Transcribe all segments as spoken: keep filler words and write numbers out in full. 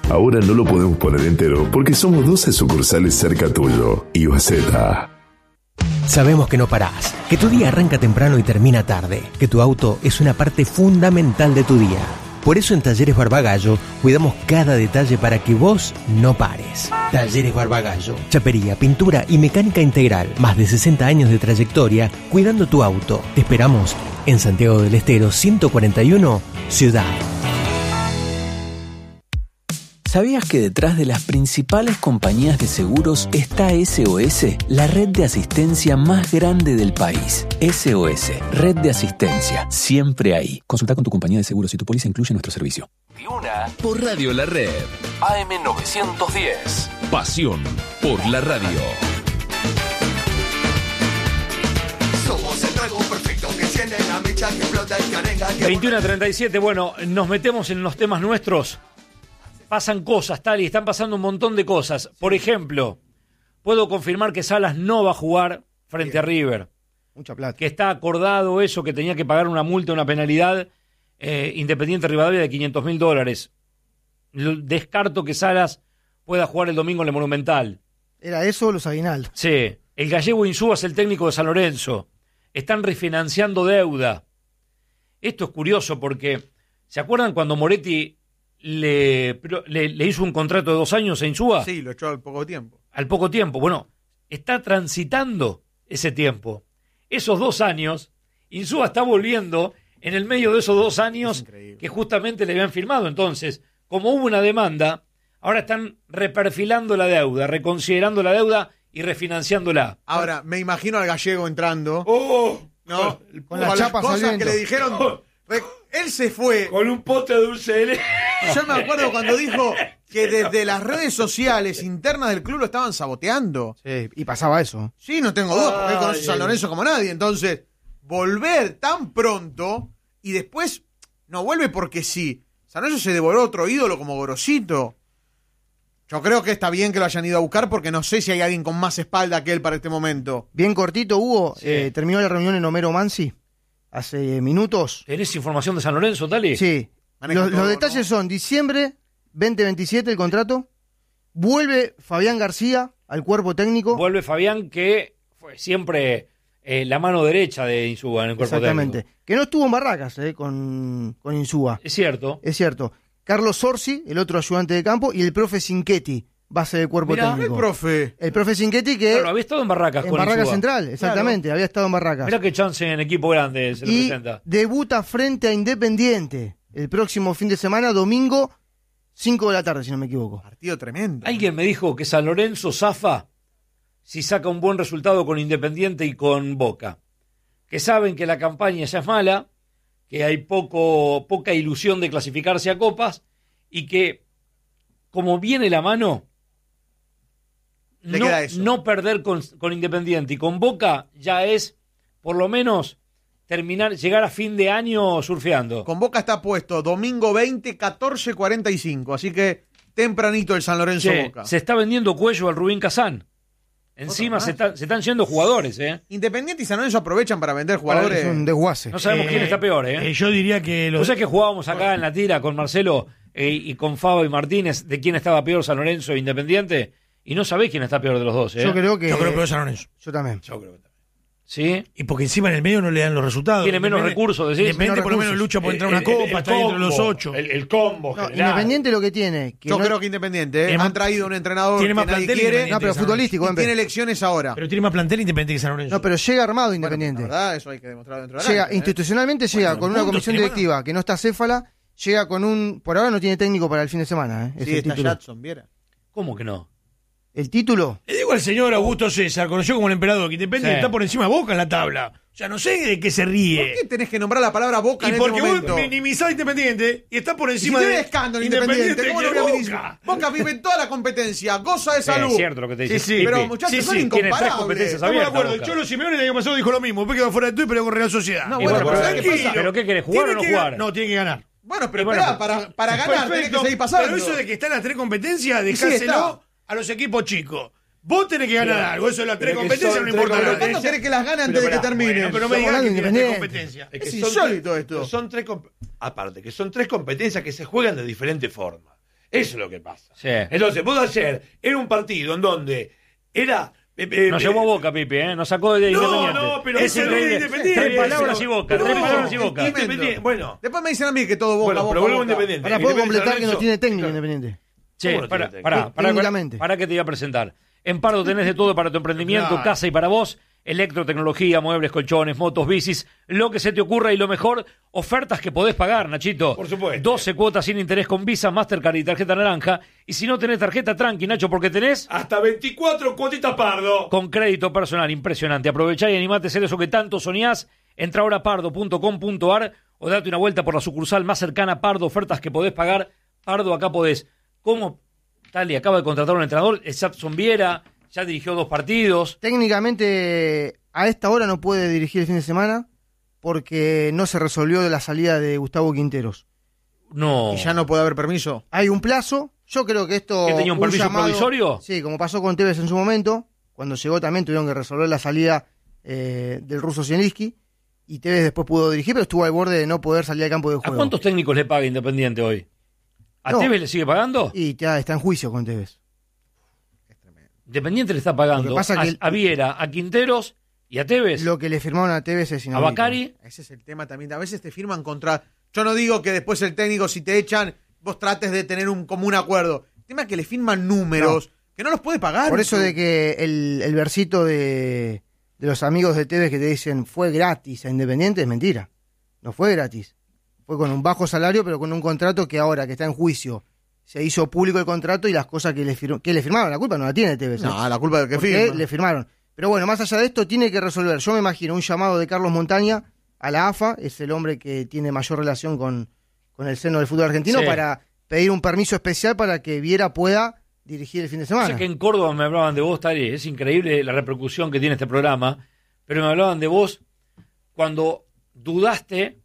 Ahora no lo podemos poner entero porque somos doce sucursales cerca tuyo. I V A Z. Sabemos que no parás, que tu día arranca temprano y termina tarde, que tu auto es una parte fundamental de tu día. Por eso en Talleres Barbagallo cuidamos cada detalle para que vos no pares. Talleres Barbagallo, chapería, pintura y mecánica integral. Más de sesenta años de trayectoria cuidando tu auto. Te esperamos en Santiago del Estero ciento cuarenta y uno, Ciudad. ¿Sabías que detrás de las principales compañías de seguros está S O S, la red de asistencia más grande del país? S O S, red de asistencia, siempre ahí. Consulta con tu compañía de seguros si tu póliza incluye nuestro servicio. Una por Radio La Red. A M novecientos diez. Pasión por la radio. Somos el trago perfecto que enciende la mecha, que explota y que arenga. veintiuno a treinta y siete, bueno, nos metemos en los temas nuestros. Pasan cosas, tal, y están pasando un montón de cosas. Por ejemplo, puedo confirmar que Salas no va a jugar frente Bien. a River. Mucha plata. Que está acordado eso, que tenía que pagar una multa, una penalidad, eh, Independiente Rivadavia de quinientos mil dólares. Descarto que Salas pueda jugar el domingo en el Monumental. ¿Era eso o los aguinaldos? Sí. El gallego Insúa es el técnico de San Lorenzo. Están refinanciando deuda. Esto es curioso porque, ¿se acuerdan cuando Moretti Le, le, le hizo un contrato de dos años a Insúa? Sí, lo echó al poco tiempo. Al poco tiempo. Bueno, está transitando ese tiempo. Esos dos años, Insúa está volviendo en el medio de esos dos años que justamente le habían firmado. Entonces, como hubo una demanda, ahora están reperfilando la deuda, reconsiderando la deuda y refinanciándola. Ahora, me imagino al gallego entrando. ¡Oh! ¿No? Con, con las chapas cosas saliendo. que le dijeron. Oh. Él se fue. Con un pote de dulce de leche. Yo me acuerdo cuando dijo que desde las redes sociales internas del club lo estaban saboteando. Sí, y pasaba eso. Sí, no tengo duda, porque él conoce a San Lorenzo como nadie. Entonces, volver tan pronto y después no vuelve porque sí. San Lorenzo se devoró otro ídolo como Gorosito. Yo creo que está bien que lo hayan ido a buscar porque no sé si hay alguien con más espalda que él para este momento. Bien cortito, Hugo. Sí. Eh, terminó la reunión en Homero Mansi hace minutos. ¿Tenés información de San Lorenzo, Tali? Sí. Los, todo, los detalles ¿no? son diciembre veinte veintisiete el contrato. Vuelve Fabián García al cuerpo técnico. Vuelve Fabián, que fue siempre eh, la mano derecha de Insúa en el cuerpo Exactamente. técnico. Que no estuvo en Barracas eh, con, con Insúa. Es cierto. Es cierto. Carlos Sorsi, el otro ayudante de campo, y el profe Cinquetti, base del cuerpo Mirá, técnico. el profe. El profe Cinquetti que... Claro, había estado en Barracas en con Barracas Insúa. Central, exactamente, claro. Había estado en Barracas. Mirá qué chance en equipo grande se le y presenta. debuta frente a Independiente el próximo fin de semana, domingo, cinco de la tarde, si no me equivoco. Partido tremendo. Alguien me dijo que San Lorenzo zafa si saca un buen resultado con Independiente y con Boca. Que saben que la campaña ya es mala, que hay poco, poca ilusión de clasificarse a copas y que, como viene la mano, no, no perder con, con Independiente y con Boca ya es, por lo menos, terminar, llegar a fin de año surfeando. Con Boca está puesto domingo veinte, catorce cuarenta y cinco, así que tempranito el San Lorenzo Che, Boca. Se está vendiendo cuello al Rubín Kazán. Encima se, está, se están yendo jugadores, ¿eh? Independiente y San Lorenzo aprovechan para vender jugadores. Es un desguace. No sabemos Eh, quién está peor, ¿eh? eh, Yo diría que... Los... ¿Vos sabés que jugábamos acá en la tira con Marcelo eh, y con Fabo y Martínez de quién estaba peor, San Lorenzo e Independiente? Y no sabés quién está peor de los dos, ¿eh? Yo creo que... Yo creo que es San Lorenzo. Yo también. Yo creo que también. ¿Sí? Y porque encima en el medio no le dan los resultados. Tiene menos recursos, decís. Independiente por lo menos lucha por entrar a una copa, está dentro de los ocho. El, el combo no, Independiente lo que tiene... Que Yo no... creo que Independiente, ¿eh? Han traído un entrenador tiene que más nadie plantel quiere. No, pero futbolístico. Y tiene elecciones ahora. Pero tiene más plantel Independiente que San Lorenzo. No, pero llega armado Independiente. Bueno, la verdad, eso hay que demostrarlo dentro de la Llega, cancha, ¿eh? institucionalmente llega Bueno, con una puntos, comisión tiene directiva mano. que no está céfala, llega con un... Por ahora no tiene técnico para el fin de semana, ¿eh? Es Sí, el está título. Jadson, ¿viera? ¿Cómo que no? El título... Le digo al señor Augusto César, conocido como el emperador, que Independiente Sí. está por encima de Boca en la tabla. O sea, no sé de qué se ¿Por ríe. qué tenés que nombrar la palabra Boca Y en porque este vos momento? minimizás a Independiente y está por Y si encima tiene de escándalo Independiente, ¿cómo que lo voy a Boca. minimizar? Boca vive en toda la competencia, goza de Sí, salud. es cierto lo que te dice. Sí, sí, Pipi. pero muchachos, Sí, son sí, tiene tres incomparables. competencias Estamos de abiertas, acuerdo. El Boca. Cholo Simeone el año pasado dijo lo mismo. Después quedó fuera de tú, pero con Real Sociedad. No, Y bueno, bueno, pero pero, ¿sabés qué pasa? ¿pero qué querés, jugar o no Tiene que jugar? ga- No, tiene que ganar. Bueno, pero Y bueno, esperá, para, para ganar tenés que Perfecto. seguir pasando. Pero eso de que está en las tres competencias, Y sí, dejárselo está. a los equipos chicos. Vos tenés que ganar Pero- algo. Eso de las tres pero que competencias son no tres importa Pero nada. ¿cuándo querés que las gane antes Pero de que pará, terminen? Bueno, pero no me Estamos digas que hablando tiene tres Independiente. competencias. Es insólito esto. Son tres comp- aparte, que son tres competencias que se juegan de diferente forma. Eso es lo que pasa. Sí. Entonces, vos ayer era un partido en donde era... Eh, eh, Nos llevó a Boca, Pipi, ¿eh? Nos sacó de No, Independiente. no, pero es ese no es increíble. Independiente. Tres palabras y Boca, No, tres palabras y Boca. Independiente. Bueno, Después me dicen a mí que todo Boca, bueno, Boca, pero vuelvo a Boca. Independiente. Ahora puedo Independiente completar que no Lorenzo. tiene técnico Independiente. Che, ¿Cómo no para, tiene para, técnico? para, Técnicamente. para que te iba a presentar. En Pardo tenés de todo para tu emprendimiento, Claro. casa y para vos, electrotecnología, muebles, colchones, motos, bicis, lo que se te ocurra y lo mejor, ofertas que podés pagar, Nachito. Por supuesto. doce cuotas sin interés con Visa, Mastercard y tarjeta naranja. Y si no tenés tarjeta, tranqui, Nacho, porque tenés Hasta veinticuatro cuotitas Pardo. con crédito personal. Impresionante. Aprovechá y animate a hacer eso que tanto soñás. Entra ahora a pardo punto com punto ar o date una vuelta por la sucursal más cercana a Pardo. Ofertas que podés pagar. Pardo, acá podés. ¿Cómo? Tali acaba de contratar a un entrenador. Es Jadson Viera. Ya dirigió dos partidos. Técnicamente, a esta hora no puede dirigir el fin de semana porque no se resolvió de la salida de Gustavo Quinteros. No. Y ya no puede haber permiso. Hay un plazo. Yo creo que esto... ¿Que tenía un permiso provisorio? Sí, como pasó con Tevez en su momento. Cuando llegó también tuvieron que resolver la salida eh, del ruso Zielinski. Y Tevez después pudo dirigir, pero estuvo al borde de no poder salir al campo de ¿A juego. cuántos técnicos le paga Independiente hoy? ¿A No. Tevez le sigue pagando? Y ya está en juicio con Tevez. Independiente le está Lo pagando que pasa a, que el- a Viera, a Quinteros y a Tevez. Lo que le firmaron a Tevez es A inaudito. Bacari. Ese es el tema también. A veces te firman contra... Yo no digo que después el técnico, si te echan, vos trates de tener un común acuerdo. El tema es que le firman números que no los puede pagar. Por eso de que el, el versito de, de los amigos de Tevez que te dicen fue gratis a Independiente es mentira. No fue gratis. Fue con un bajo salario, pero con un contrato que ahora que está en juicio se hizo público el contrato y las cosas que le, fir- que le firmaron. La culpa no la tiene Tevez. ¿eh? No, la culpa del que Porque firma. le firmaron. Pero bueno, más allá de esto, tiene que resolver. Yo me imagino un llamado de Carlos Montaña a la A F A, es el hombre que tiene mayor relación con, con el seno del fútbol argentino, Sí. para pedir un permiso especial para que Viera pueda dirigir el fin de semana. Sé que en Córdoba me hablaban de vos, Tali, es increíble la repercusión que tiene este programa, pero me hablaban de vos cuando dudaste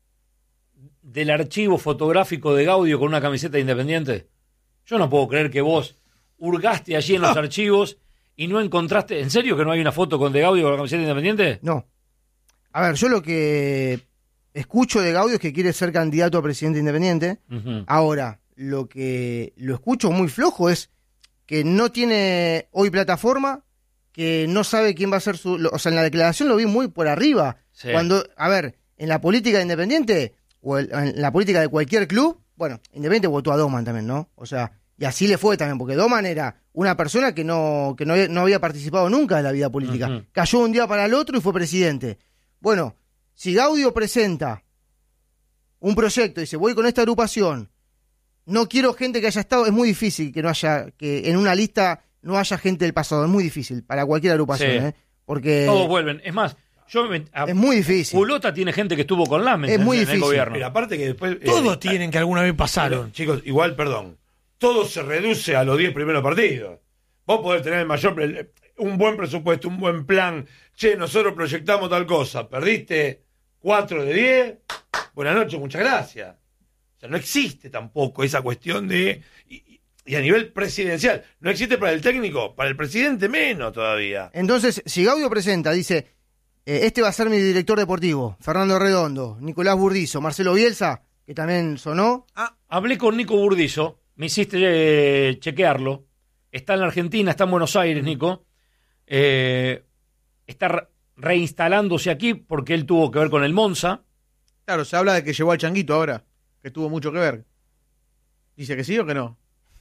del archivo fotográfico de Gaudio con una camiseta de Independiente. Yo no puedo creer que vos hurgaste allí en los archivos y no encontraste... ¿En serio que no hay una foto con de Gaudio con la camiseta de Independiente? No. A ver, yo lo que escucho de Gaudio es que quiere ser candidato a presidente independiente. Ujú. Ahora, lo que lo escucho muy flojo es que no tiene hoy plataforma, que no sabe quién va a ser su... lo- O sea, en la declaración lo vi muy por arriba. Sí. Cuando, a ver, en la política de Independiente, o el- en la política de cualquier club, bueno, Independiente votó a Doman también, ¿no? O sea, y así le fue también, porque Doman era una persona que no, que no, había, no había participado nunca en la vida política. Ujú. Cayó un día para el otro y fue presidente. Bueno, si Gaudio presenta un proyecto y dice, voy con esta agrupación, no quiero gente que haya estado, es muy difícil que no haya, que en una lista no haya gente del pasado, es muy difícil para cualquier agrupación, Sí. ¿eh? Porque Todos vuelven. Es más, yo me, a- es muy difícil. Culota tiene gente que estuvo con Lamen Es en, muy en el difícil. gobierno. Pero aparte que después... eh, Todos eh, tienen que alguna vez pasaron. Pero, chicos, igual, perdón, todo se reduce a los diez primeros partidos. Vos podés tener el mayor, pre- un buen presupuesto, un buen plan. Che, nosotros proyectamos tal cosa. Perdiste cuatro de diez. Buenas noches, muchas gracias. O sea, no existe tampoco esa cuestión de... Y, y a nivel presidencial, no existe para el técnico, para el presidente menos todavía. Entonces, si Gaudio presenta, dice, eh, este va a ser mi director deportivo, Fernando Redondo, Nicolás Burdizo, Marcelo Bielsa, que también sonó. Hablé con Nico Burdizo, me hiciste eh, chequearlo. Está en la Argentina, está en Buenos Aires, Nico. Eh, está re- reinstalándose aquí porque él tuvo que ver con el Monza. Claro, se habla de que llevó al Changuito ahora, que tuvo mucho que ver. ¿Dice que sí o que no?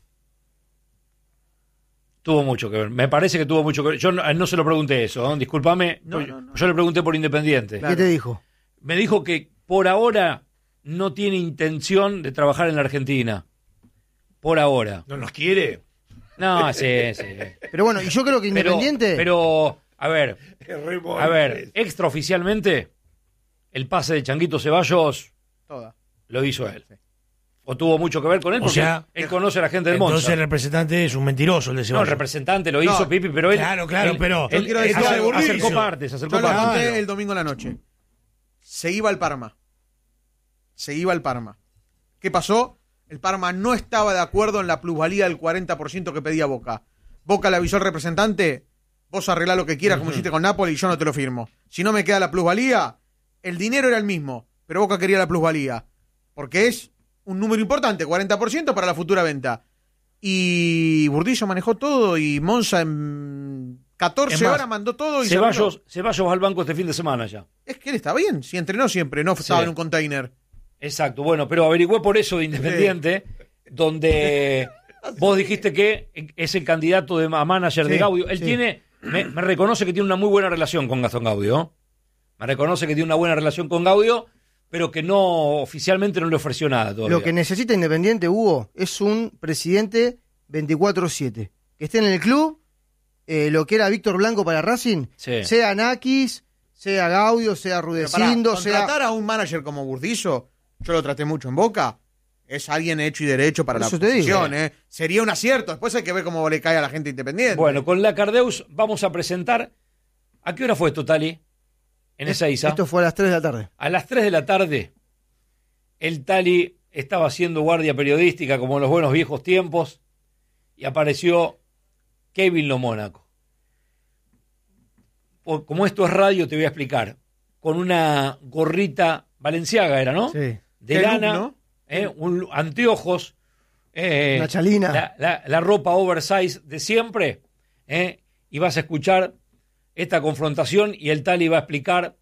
Tuvo mucho que ver. Me parece que tuvo mucho que ver. Yo no, no se lo pregunté eso, ¿no? Discúlpame. No, yo, no, no. yo le pregunté por Independiente. Claro. ¿Qué te dijo? Me dijo que por ahora no tiene intención de trabajar en la Argentina. Por ahora. ¿No nos quiere? No, sí, sí. Pero bueno, y yo creo que Pero, Independiente... pero, a ver, Es re a ver, molest. extraoficialmente, el pase de Changuito Ceballos Toda. lo hizo él. O tuvo mucho que ver con él O porque sea, él conoce a la gente del Entonces Monza. el representante es un mentiroso, el de No, Ceballos. el representante lo hizo, No, Pipi, pero él... claro, claro, él- pero- él- Yo quiero él decir acer- algo, acercó Burdizo. partes, acercó Yo lo partes. conté Claro. el domingo en la noche. Se iba al Parma. Se iba al Parma. ¿Qué pasó? El Parma no estaba de acuerdo en la plusvalía del cuarenta por ciento que pedía Boca. Boca le avisó al representante, vos arreglá lo que quieras como hiciste con Napoli y yo no te lo firmo. Si no me queda la plusvalía, el dinero era el mismo, pero Boca quería la plusvalía. Porque es un número importante, cuarenta por ciento para la futura venta. Y Burdizo manejó todo y Monza en catorce Es más, horas mandó todo y se Ceballos, Ceballos va al banco este fin de semana ya. Es que él está bien, si entrenó siempre, no estaba Sí. en un container. Exacto, bueno, pero averigüé por eso de Independiente, donde vos dijiste que es el candidato de a manager de Sí, Gaudio. Él sí. tiene, me, me reconoce que tiene una muy buena relación con Gastón Gaudio. ¿no? Me reconoce que tiene una buena relación con Gaudio, pero que no, oficialmente no le ofreció nada todavía. Lo que necesita Independiente, Hugo, es un presidente veinticuatro siete. Que esté en el club, eh, lo que era Víctor Blanco para Racing, Sí. sea Nakis, sea Gaudio, sea Pero pará, Rudecindo, sea... contratar a un manager como Burdizo, yo lo traté mucho en Boca, es alguien hecho y derecho para Eso la te digo. posición, ¿eh? Sería un acierto, después hay que ver cómo le cae a la gente independiente. Bueno, con la Cardeus vamos a presentar... ¿A qué hora fue esto, Tali? En esa Isa. Esto fue a las tres de la tarde. A las tres de la tarde, el Tali estaba haciendo guardia periodística como en los buenos viejos tiempos y apareció Kevin Lo Mónaco. O- Como esto es radio, te voy a explicar. Con una gorrita Balenciaga era, ¿no? Sí. De Qué look, lana, ¿no? eh, un, anteojos, eh, Una chalina. La, la- la ropa oversize de siempre, eh, y vas a escuchar esta confrontación y el Tali va a explicar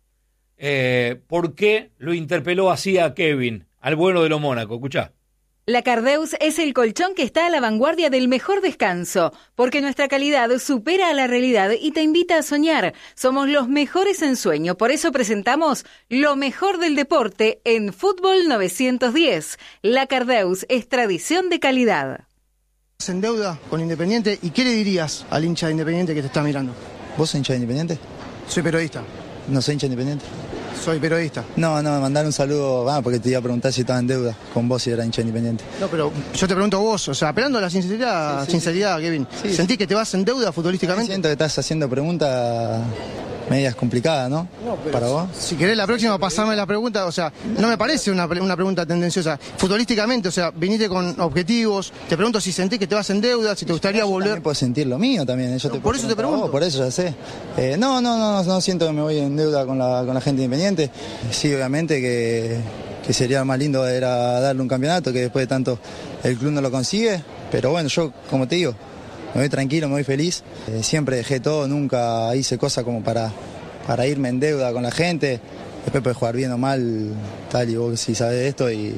eh, por qué lo interpeló así a Kevin, al bueno de Lo Mónaco. Escuchá. La Cardeus es el colchón que está a la vanguardia del mejor descanso, porque nuestra calidad supera a la realidad y te invita a soñar. Somos los mejores en sueño, por eso presentamos lo mejor del deporte en Fútbol novecientos diez. La Cardeus es tradición de calidad. ¿Estás en deuda con Independiente? ¿Y qué le dirías al hincha de Independiente que te está mirando? ¿Vos sos hincha de Independiente? Soy periodista. ¿No soy hincha de Independiente? Soy periodista. No, no, mandar un saludo, ah, porque te iba a preguntar si estaba en deuda con vos si era hincha de Independiente. No, pero yo te pregunto a vos, o sea, apelando a la sinceridad, Sí, sí, sinceridad, Kevin. Sí. ¿Sentís que te vas en deuda futbolísticamente? Siento que estás haciendo preguntas medias complicadas, ¿no? Para vos. Si querés la próxima pasarme la pregunta, o sea, no me parece una, pre- una pregunta tendenciosa. Futbolísticamente, o sea, viniste con objetivos, te pregunto si sentís que te vas en deuda, si te gustaría volver... También puedo sentir lo mío también. Yo te por puedo eso te preguntar a vos, pregunto. por eso ya sé. Eh, no, no, no, no, no siento que me voy en deuda con la, con la gente independiente. Sí, obviamente que, que sería más lindo era darle un campeonato, que después de tanto el club no lo consigue. Pero bueno, yo, como te digo, me voy tranquilo, me voy feliz. Eh, siempre dejé todo, nunca hice cosas como para, para irme en deuda con la gente. Después puedes jugar bien o mal, tal, y vos sí sabés esto, y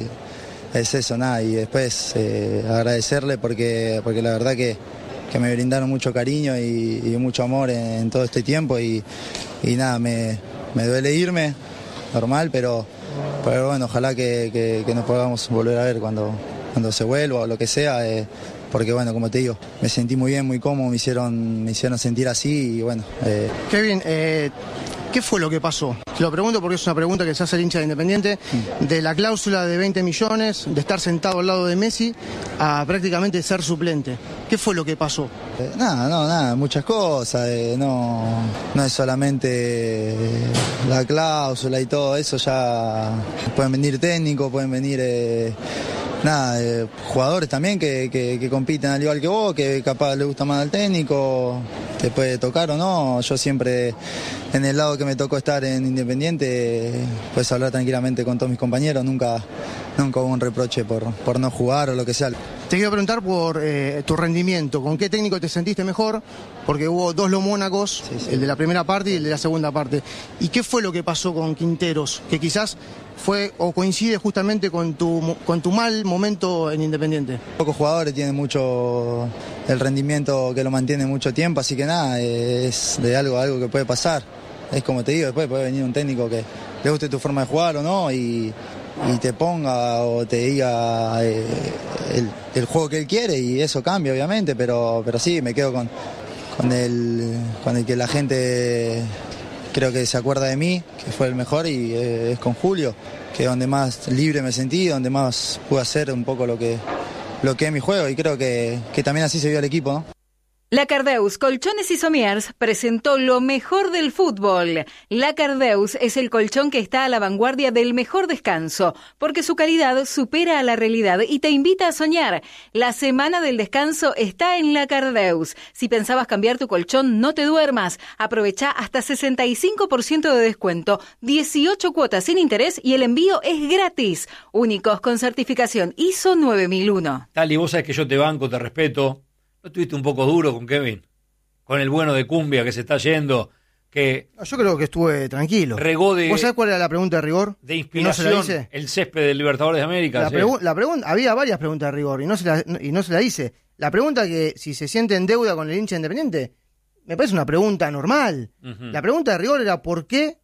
es eso, nada. Y después eh, agradecerle porque, porque la verdad que, que me brindaron mucho cariño y, y mucho amor en, en todo este tiempo. Y, y nada, me, me duele irme, normal, pero, pero bueno, ojalá que, que, que nos podamos volver a ver cuando, cuando se vuelva o lo que sea. Eh, porque bueno, como te digo, me sentí muy bien, muy cómodo, me hicieron, me hicieron sentir así y bueno. Eh, Kevin, eh, ¿qué fue lo que pasó? Te lo pregunto porque es una pregunta que se hace el hincha de Independiente, de la cláusula de veinte millones, de estar sentado al lado de Messi, a prácticamente ser suplente. ¿Qué fue lo que pasó? Eh, nada, no, nada, muchas cosas, eh, no, no es solamente la cláusula y todo eso, ya pueden venir técnicos, pueden venir eh, nada, eh, jugadores también que, que, que compiten al igual que vos, que capaz le gusta más al técnico, te puede tocar o no. Yo siempre, en el lado que me tocó estar en Independiente, puedes hablar tranquilamente con todos mis compañeros, nunca, nunca hubo un reproche por, por no jugar o lo que sea. Te quiero preguntar por eh, tu rendimiento, ¿con qué técnico te sentiste mejor? Porque hubo dos Lomónacos, Sí, sí. el de la primera parte y el de la segunda parte. ¿Y qué fue lo que pasó con Quinteros? Que quizás fue o coincide justamente con tu, con tu mal momento en Independiente. Pocos jugadores tienen mucho el rendimiento que lo mantiene mucho tiempo, así que nada, es de algo, algo que puede pasar. Es como te digo, después puede venir un técnico que le guste tu forma de jugar o no y, y te ponga o te diga eh, el, el juego que él quiere y eso cambia obviamente, pero, pero sí, me quedo con, con, el, con el que la gente creo que se acuerda de mí, que fue el mejor y eh, es con Julio, que es donde más libre me sentí, donde más pude hacer un poco lo que, lo que es mi juego y creo que, que también así se vio el equipo, ¿no? Lacardeus Colchones y Somiers presentó lo mejor del fútbol. Lacardeus es el colchón que está a la vanguardia del mejor descanso, porque su calidad supera a la realidad y te invita a soñar. La semana del descanso está en Lacardeus. Si pensabas cambiar tu colchón, no te duermas. Aprovecha hasta sesenta y cinco por ciento de descuento, dieciocho cuotas sin interés y el envío es gratis. Únicos con certificación I S O nueve mil uno. Tali, vos sabés que yo te banco, te respeto. ¿No estuviste un poco duro con Kevin? Con el bueno de Cumbia que se está yendo, que... Yo creo que estuve tranquilo. Regó de... ¿Vos sabés cuál era la pregunta de rigor? De inspiración, no se la hice. El césped del Libertadores de América. La, ¿sí? pregu- la pregunta, había varias preguntas de rigor y no, se la, y no se la hice. La pregunta que si se siente en deuda con el hincha Independiente, me parece una pregunta normal. Uh-huh. La pregunta de rigor era ¿por qué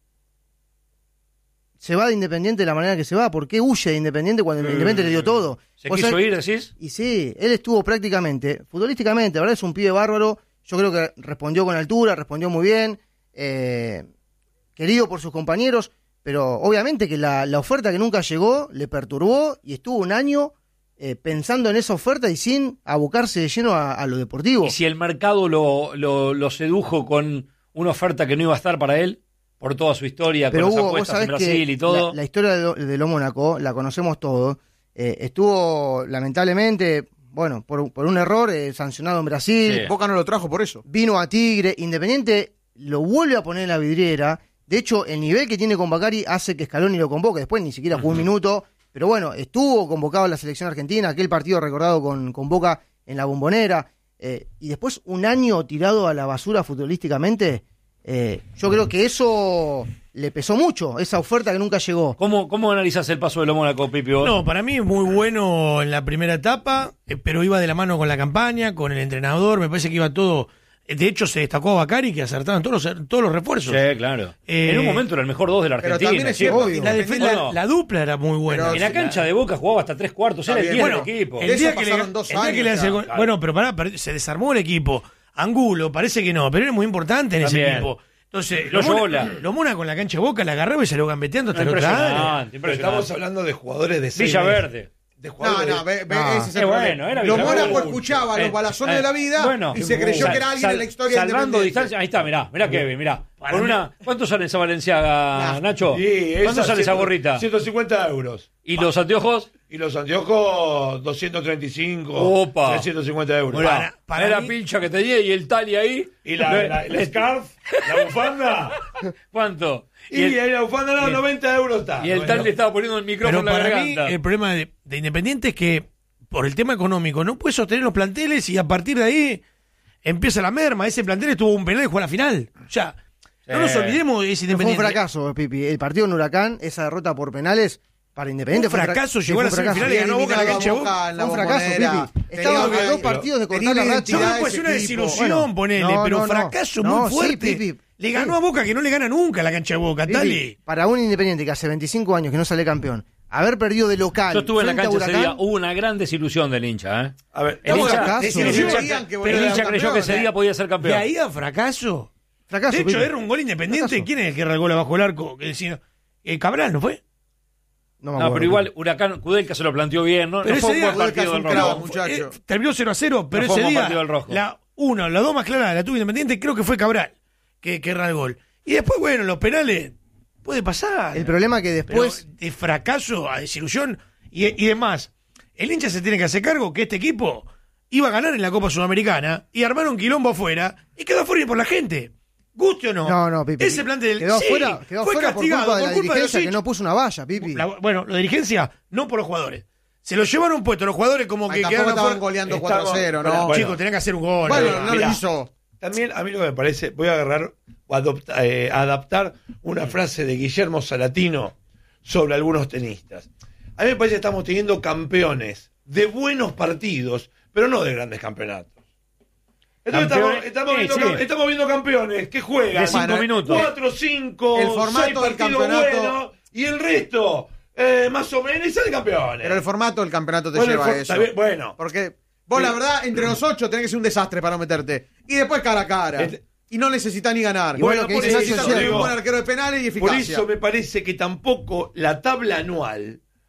se va de Independiente de la manera que se va? ¿Por qué huye de Independiente cuando el Independiente le dio todo? ¿Se quiso sabés? ir, decís? Y sí, él estuvo prácticamente, futbolísticamente, la verdad es un pibe bárbaro, yo creo que respondió con altura, respondió muy bien, eh, querido por sus compañeros, pero obviamente que la, la oferta que nunca llegó le perturbó y estuvo un año eh, pensando en esa oferta y sin abocarse de lleno a, a lo deportivo. ¿Y si el mercado lo, lo, lo sedujo con una oferta que no iba a estar para él? Por toda su historia, pero con las Hugo, apuestas en Brasil y todo. La, la historia de lo, de lo Mónaco, la conocemos todos. Eh, estuvo, lamentablemente, bueno, por, por un error, eh, sancionado en Brasil. Sí. Boca no lo trajo por eso. Vino a Tigre. Independiente lo vuelve a poner en la vidriera. De hecho, el nivel que tiene con Bacari hace que Scaloni lo convoque. Después ni siquiera jugó un minuto. Pero bueno, estuvo convocado a la selección argentina. Aquel partido recordado con, con Boca en la Bombonera. Eh, y después un año tirado a la basura futbolísticamente. Eh, yo creo que eso le pesó mucho, esa oferta que nunca llegó. ¿Cómo, cómo analizás el paso de lo Mónaco, Pipi? ¿Vos? No, para mí es muy bueno en la primera etapa, eh, pero iba de la mano con la campaña, con el entrenador, me parece que iba todo. De hecho, se destacó a Bacari, que acertaron todos los, todos los refuerzos. Sí, claro. Eh, en un momento era el mejor dos de la Argentina. Pero también es cierto, ¿sí? La, defen- la, no. la dupla era muy buena. Pero en la cancha la... de Boca jugaba hasta tres cuartos, era el diez bueno, del equipo. El día que le, dos el día años, que le hace, claro. Bueno, pero pará, se desarmó el equipo. Angulo, parece que no, pero era muy importante en también. Ese equipo. Entonces, lo Mona, lo Mona con la cancha de Boca la agarraba y se lo gambeteando hasta el otro lado. Estamos hablando de jugadores de Villaverde. De no, no, ve, ve, no. ese es el eh, bueno, era Lo Mónaco escuchaba eh, los balazones eh, de la vida bueno, y se creyó sal, que era alguien sal, en la historia salvando distancia. Ahí está, mirá, mirá Kevin, mirá. Con una, ¿cuánto sale esa Valenciaga, nah. Nacho? Sí, ¿Cuánto sale esa gorrita? ciento cincuenta euros. ¿Y los anteojos? Y los anteojos, doscientos treinta y cinco. Opa. trescientos cincuenta euros. Mirá, para, para la mí... pincha que tenía y el tali ahí. Y la, la, la scarf, la bufanda. ¿Cuánto? Y, y el, la bufanda no, noventa euros está. Y el bueno. tal le estaba poniendo el micrófono en la para garganta. Mí, el problema de, de Independiente es que por el tema económico no puede sostener los planteles y a partir de ahí empieza la merma. Ese plantel estuvo un penal y jugó a la final. O sea, sí. No nos olvidemos de ese Independiente. Fue un fracaso, Pipi. El partido en Huracán, esa derrota por penales para Independiente un fracaso, fue llegó a la semifinal y ganó Boca la cancha Boca. Fue un fracaso, Pipi. Estaban a dos partidos de cortar la racha. No, pues una desilusión, bueno, ponele, no, pero no, fracaso no, muy fuerte. Sí, Pipi. Le ganó sí. a Boca que no le gana nunca la cancha de Boca, Pipi, Tali. Para un Independiente que hace veinticinco años que no sale campeón, haber perdido de local. Yo estuve en la cancha ese día, hubo una gran desilusión del hincha, ¿eh? A ver, el hincha, el hincha, hincha, pero el hincha creyó que ese día podía ser campeón. De ahí a fracaso. Fracaso. De hecho, Pipi. Era un gol Independiente. Fracaso. ¿Quién es el que erra el gol abajo el arco? Que decía, eh, Cabral, ¿no fue? No, no, pero igual Huracán, Kudelka se lo planteó bien, ¿no? Pero no fue un buen partido del Rojo. Eh, terminó cero a cero, pero no ese día, rojo. la una, la dos más clara la tuvo Independiente, creo que fue Cabral, que, que erra el gol. Y después, bueno, los penales, puede pasar. El problema que después... Pero de fracaso a desilusión y, y demás, el hincha se tiene que hacer cargo que este equipo iba a ganar en la Copa Sudamericana y armaron quilombo afuera y quedó afuera por la gente. ¿Guste o no? No, no, Pipi. Ese plantel quedó sí, afuera, quedó fue afuera castigado por culpa de la por culpa dirigencia de que no puso una valla, Pipi. La, bueno, la dirigencia, no por los jugadores. Se lo llevaron puesto los jugadores como que tampoco quedaron estaban goleando cuatro a cero, ¿no? Bueno, chicos, tenían que hacer un gol. Bueno, no, no lo hizo. También a mí lo que me parece, voy a agarrar o adopta, eh, adaptar una frase de Guillermo Salatino sobre algunos tenistas. A mí me parece que estamos teniendo campeones de buenos partidos, pero no de grandes campeonatos. Entonces estamos, estamos, sí, viendo, sí. estamos viendo campeones que juegan de cinco minutos. cuatro, cinco, el formato seis del partidos campeonato buenos y el resto eh, más o menos y salen campeones. Pero el formato del campeonato te bueno, lleva for- a eso. Bien, bueno, porque vos sí. La verdad, entre los ocho tenés que ser un desastre para no meterte. Y después cara a cara. Este, y no necesitas ni ganar. Y bueno, bueno, que necesitas tener un buen arquero de penales y eficacia. Por eso me parece que tampoco la tabla anual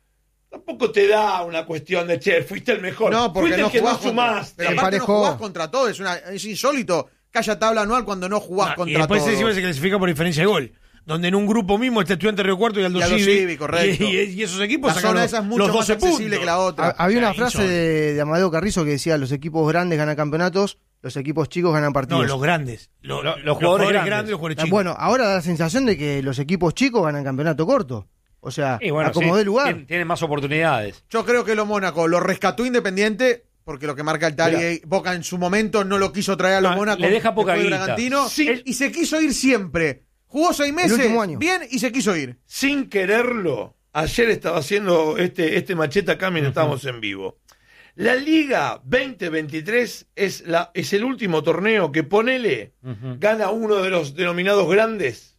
tampoco te da una cuestión de, che, fuiste el mejor. No, porque fuiste no el que jugás no contra, sumaste. pero aparte no jugás contra todo, es, una, es insólito que haya tabla anual cuando no jugás No, contra y después todo. encima se clasifica por diferencia de gol. Donde en un grupo mismo está Estudiantes Río Cuarto y Aldo Y Aldo Civi, Civi, correcto. Y, y- y esos equipos La sacan zona los, esa es mucho los más doce accesible puntos. que la otra. Ha- Había O sea, una frase insólito. de, de Amadeo Carrizo que decía: los equipos grandes ganan campeonatos, los equipos chicos ganan partidos. No, los grandes. Lo- Lo- los los, jugadores jugadores grandes. grandes y los jugadores chicos. Bueno, ahora da la sensación de que los equipos chicos ganan campeonato corto. O sea, Y bueno, acomodé sí, el lugar. tiene- Tiene más oportunidades. Yo creo que lo Mónaco lo rescató Independiente, porque lo que marca el Tali, Mira. Boca en su momento no lo quiso traer a los No, Mónaco. le deja poca después de guita. Bragantino, Sí. y se quiso ir siempre. Jugó seis meses, último año. bien, y se quiso ir. Sin quererlo, ayer estaba haciendo este, este macheta acá mientras estábamos en vivo. La Liga veinte veintitrés es, la, es el último torneo que, ponele, Ujú. gana uno de los denominados grandes.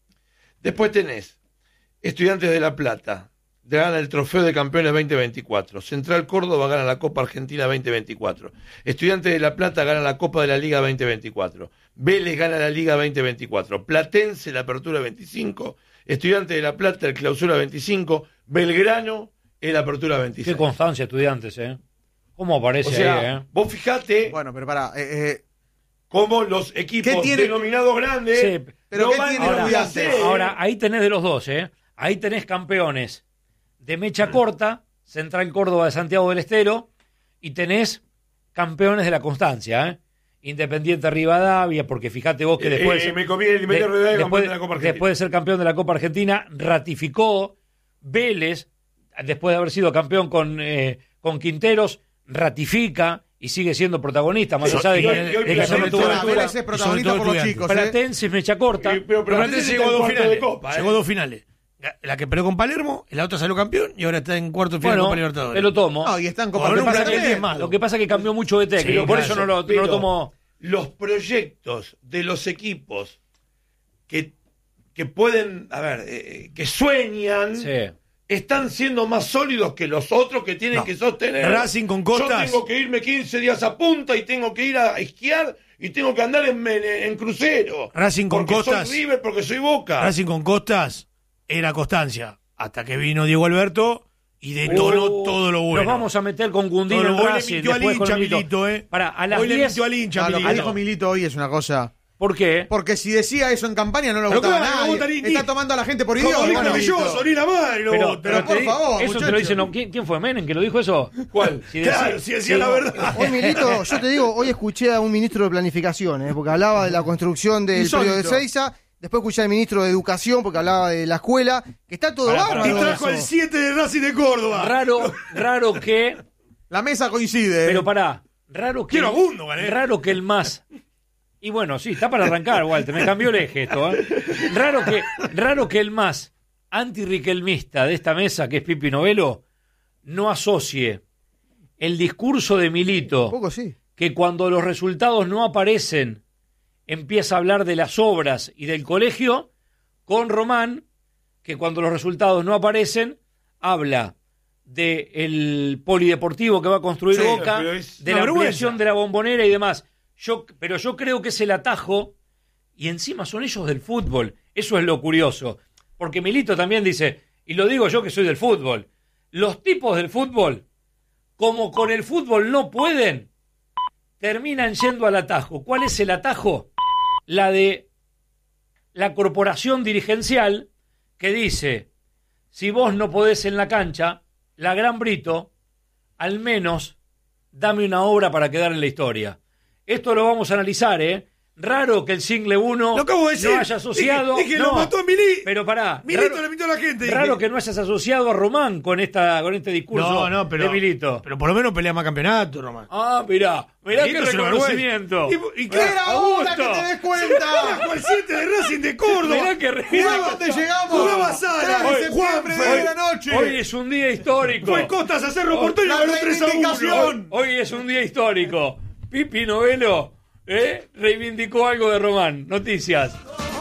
Después tenés Estudiantes de La Plata, gana el Trofeo de Campeones veinte veinticuatro. Central Córdoba gana la Copa Argentina veinte veinticuatro. Estudiantes de La Plata gana la Copa de la Liga veinte veinticuatro. Vélez gana la Liga veinte veinticuatro. Platense la Apertura veinticinco. Estudiantes de La Plata el Clausura veinticinco. Belgrano el Apertura veintiséis. Qué constancia, Estudiantes, ¿eh? ¿Cómo aparece O sea, ahí, eh? vos fijate Bueno, pero pará. Eh, eh, cómo los equipos ¿Qué tiene- denominados grandes Sí, pero no ¿qué van tiene a ahora, Estudiantes? hacer. ahora, ahí tenés de los dos, ¿eh? Ahí tenés campeones de mecha corta, Central Córdoba de Santiago del Estero, y tenés campeones de la constancia, ¿eh? Independiente Rivadavia, porque fíjate vos que Eh, después, eh, me conviene el Independiente Rivadavia campeón de la Copa Argentina. después de ser campeón de la Copa Argentina, ratificó Vélez, después de haber sido campeón con, eh, con Quinteros, ratifica y sigue siendo protagonista, más Sí, allá de y que, hoy- y hoy de que Platense solo tuvo ahora, altura. Vélez es protagonista por los Estudiantes. chicos, ¿eh? Platense es mecha corta. Sí, pero Pero Platense Platense llegó llegó a dos cuarto de finales. Copa, ¿eh? Llegó a dos finales. La que perdió con Palermo, la otra salió campeón y ahora está en cuarto de final de Bueno, Copa Libertadores. te lo tomo. No, y está en Con Copa un Lo que pasa plantel que- diezmado. Lo que pasa es que cambió mucho de técnico, Sí, por claro, eso no lo, no pero lo tomo. Los proyectos de los equipos que, que pueden, a ver, eh, que sueñan, Sí. están siendo más sólidos que los otros que tienen No. que sostener. Racing con Costas. Yo tengo que irme quince días a punta y tengo que ir a esquiar y tengo que andar en, en, en crucero. Racing con porque Costas. soy River, porque soy Boca. Racing con Costas era constancia. Hasta que vino Diego Alberto y detonó Oh, todo lo bueno. Nos vamos a meter con Gundino Todo lo en bueno. Racing. Le mintió al después con hincha, Milito. Milito, ¿eh? Para, a las Hoy le diez. mintió al hincha, No, lo que Milito. dijo Milito hoy es una cosa. ¿Por qué? Porque si decía eso en campaña no lo Pero votaba claro, no nadie. vota ni- Está tomando a la gente por Como idiota. dijo Bueno, Milloso, ni la madre lo Pero, vota. pero te por di- favor, eso te lo muchachos. dice, no, ¿quién, quién fue Menem que lo dijo eso? ¿Cuál? Si Claro, decía- si decía sí. la verdad. Hoy, Milito, yo te digo, hoy escuché a un ministro de Planificación, ¿eh? porque hablaba de la construcción del Insólito. periodo de Seiza. Después escuché al ministro de Educación, porque hablaba de la escuela, que está todo Pará, bárbaro. Y pará, trajo eso. el siete de Racing de Córdoba. Raro, raro que. La mesa coincide. Pero pará, raro que. Quiero a Gundo, gané. Raro que el más. Y bueno, sí, está para arrancar, Walter. Me cambió el eje esto. ¿eh? Raro que, raro que el más antirriquelmista de esta mesa, que es Pipi Novelo, no asocie el discurso de Milito, Un poco sí. que cuando los resultados no aparecen, empieza a hablar de las obras y del colegio, con Román, que cuando los resultados no aparecen, habla del polideportivo que va a construir Sí, Boca, pero es de una la vergüenza. ampliación de la bombonera y demás. Yo, pero yo creo que es el atajo, y encima son ellos del fútbol. Eso es lo curioso. Porque Milito también dice, y lo digo yo que soy del fútbol, los tipos del fútbol, como con el fútbol no pueden, terminan yendo al atajo. ¿Cuál es el atajo? La de la corporación dirigencial que dice, si vos no podés en la cancha, la Gran Brito, al menos dame una obra para quedar en la historia. Esto lo vamos a analizar, ¿eh? Raro que el single uno Lo acabo de decir. no haya asociado... Dije, dije, no, lo mató a Milito. pero pará. Milito raro- le mintió a la gente. dije. Raro que no hayas asociado a Román con esta con este discurso No, no, pero, de Milito. pero por lo menos pelea más campeonato, Román. Ah, mirá, mirá Milito qué es una reconocimiento. vergüenza. Y- y Mirá, era ahora que Augusto. te des cuenta. Trajo el siete de Racing de Córdoba. Mirá que re- Mirá dónde llegamos. Jugaba Sala. tres de septiembre, Juanfe. diez de la noche. Hoy es un día histórico. Fue Costas a Cerro Porteño y La ganó tres a uno. reivindicación. Hoy es un día histórico. Pipi Novelo, ¿eh? reivindicó algo de Román. Noticias.